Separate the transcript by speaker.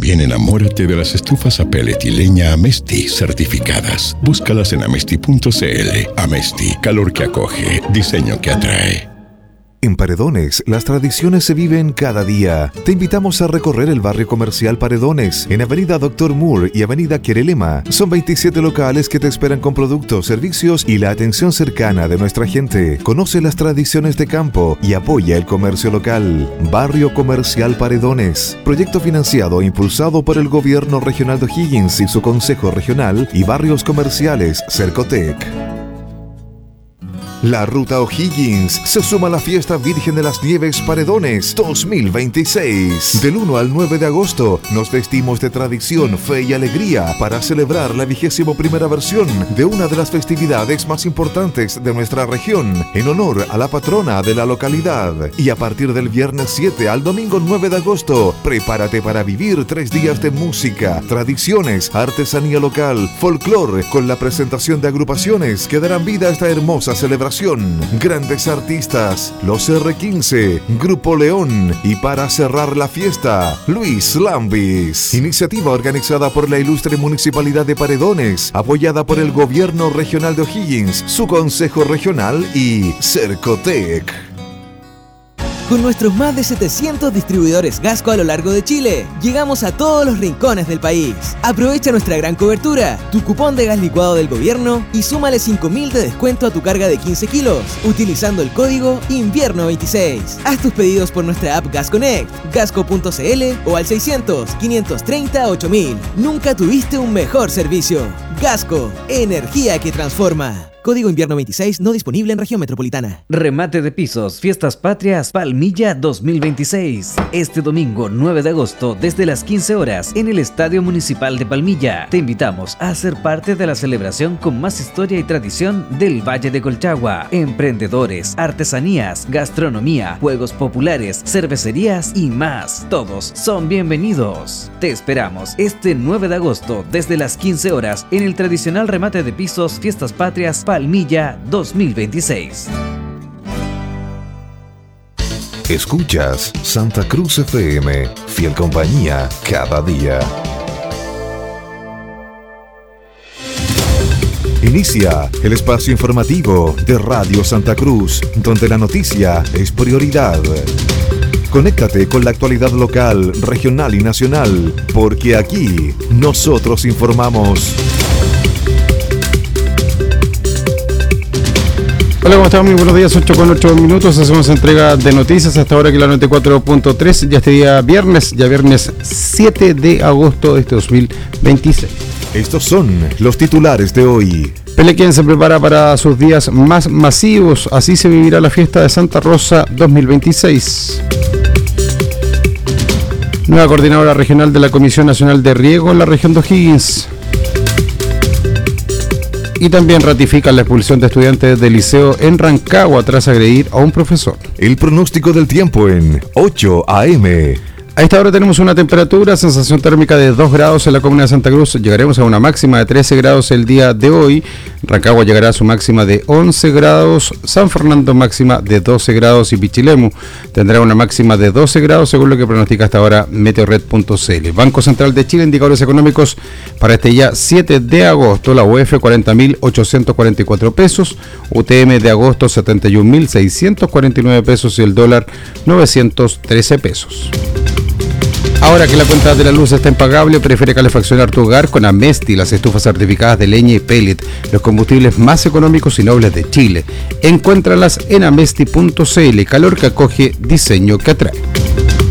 Speaker 1: También enamórate de las estufas a pellet y leña Amesti certificadas. Búscalas en amesti.cl. Amesti, calor que acoge, diseño que atrae.
Speaker 2: En Paredones, las tradiciones se viven cada día. Te invitamos a recorrer el barrio comercial Paredones, en Avenida Dr. Moore y Avenida Querelema. Son 27 locales que te esperan con productos, servicios y la atención cercana de nuestra gente. Conoce las tradiciones de campo y apoya el comercio local. Barrio Comercial Paredones. Proyecto financiado e impulsado por el Gobierno Regional de O'Higgins y su Consejo Regional y Barrios Comerciales Cercotec. La Ruta O'Higgins se suma a la Fiesta Virgen de las Nieves Paredones 2026. Del 1 al 9 de agosto nos vestimos de tradición, fe y alegría para celebrar la 21ª versión de una de las festividades más importantes de nuestra región, en honor a la patrona de la localidad. Y a partir del viernes 7 al domingo 9 de agosto, prepárate para vivir 3 días de música, tradiciones, artesanía local, folclore, con la presentación de agrupaciones que darán vida a esta hermosa celebración. Grandes artistas, los R15, Grupo León y para cerrar la fiesta, Luis Lambis. Iniciativa organizada por la ilustre Municipalidad de Paredones, apoyada por el Gobierno Regional de O'Higgins, su Consejo Regional y Cercotec.
Speaker 3: Con nuestros más de 700 distribuidores Gasco a lo largo de Chile, llegamos a todos los rincones del país. Aprovecha nuestra gran cobertura, tu cupón de gas licuado del gobierno y súmale 5.000 de descuento a tu carga de 15 kilos, utilizando el código INVIERNO26. Haz tus pedidos por nuestra app Gas Connect, gasco.cl o al 600-530-8000. Nunca tuviste un mejor servicio. Gasco, energía que transforma. Código Invierno 26 no disponible en región metropolitana.
Speaker 4: Remate de pisos, Fiestas Patrias, Palmilla 2026. Este domingo 9 de agosto desde las 15 horas en el Estadio Municipal de Palmilla. Te invitamos a ser parte de la celebración con más historia y tradición del Valle de Colchagua. Emprendedores, artesanías, gastronomía, juegos populares, cervecerías y más. Todos son bienvenidos. Te esperamos este 9 de agosto desde las 15 horas en el tradicional remate de pisos, Fiestas Patrias, Palmilla 2026.
Speaker 2: Escuchas Santa Cruz FM, fiel compañía cada día. Inicia el espacio informativo de Radio Santa Cruz, donde la noticia es prioridad. Conéctate con la actualidad local, regional y nacional, porque aquí nosotros informamos.
Speaker 5: Hola, ¿cómo están? Muy buenos días, 8:08 minutos. Hacemos entrega de noticias hasta ahora, que la 94.3, ya este día viernes 7 de agosto de este 2026.
Speaker 2: Estos son los titulares de hoy.
Speaker 5: Pelequén se prepara para sus días más masivos, así se vivirá la fiesta de Santa Rosa 2026. Nueva coordinadora regional de la Comisión Nacional de Riego en la región de O'Higgins. Y también ratifican la expulsión de estudiantes del liceo en Rancagua tras agredir a un profesor.
Speaker 2: El pronóstico del tiempo en 8 AM.
Speaker 5: A esta hora tenemos una temperatura, sensación térmica de 2 grados en la comuna de Santa Cruz. Llegaremos a una máxima de 13 grados el día de hoy. Rancagua llegará a su máxima de 11 grados. San Fernando máxima de 12 grados y Pichilemu tendrá una máxima de 12 grados según lo que pronostica hasta ahora Meteorred.cl. Banco Central de Chile, indicadores económicos para este ya 7 de agosto. La UF 40.844 pesos. UTM de agosto 71.649 pesos y el dólar 913 pesos. Ahora que la cuenta de la luz está impagable, prefiere calefaccionar tu hogar con Amesti, las estufas certificadas de leña y pellet, los combustibles más económicos y nobles de Chile. Encuéntralas en amesti.cl. Calor que acoge, diseño que atrae.